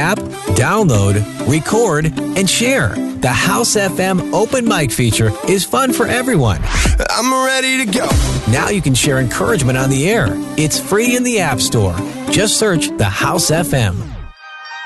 app, download, record, and share. The House FM open mic feature is fun for everyone. I'm ready to go. Now you can share encouragement on the air. It's free in the App Store. Just search the House FM.